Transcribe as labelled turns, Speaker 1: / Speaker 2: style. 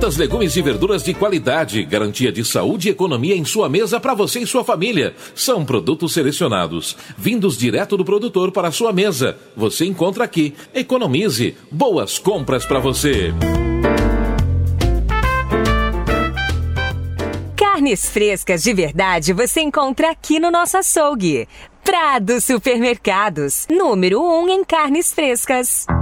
Speaker 1: Frutas, legumes e verduras de qualidade, garantia de saúde e economia em sua mesa para você e sua família. São produtos selecionados, vindos direto do produtor para a sua mesa. Você encontra aqui. Economize. Boas compras para você.
Speaker 2: Carnes frescas de verdade você encontra aqui no nosso açougue. Prado Supermercados, número 1 em carnes frescas.